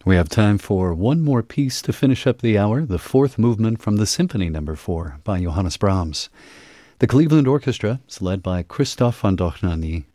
We have time for one more piece to finish up the hour, the fourth movement from the Symphony No. 4 by Johannes Brahms. The Cleveland Orchestra is led by Christoph von Dohnanyi